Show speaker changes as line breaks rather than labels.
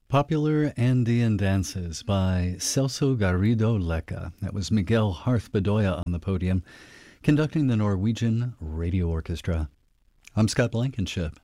Popular Andean Dances by Celso Garrido Lecca. That was Miguel Harth Bedoya on the podium, conducting the Norwegian Radio Orchestra. I'm Scott Blankenship.